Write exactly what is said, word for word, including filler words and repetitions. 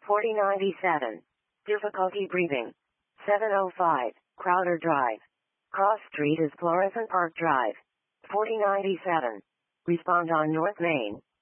forty ninety-seven. Difficulty breathing. seven oh five. Crowder Drive. Cross Street is Florissant Park Drive. forty ninety-seven. Respond on North Main.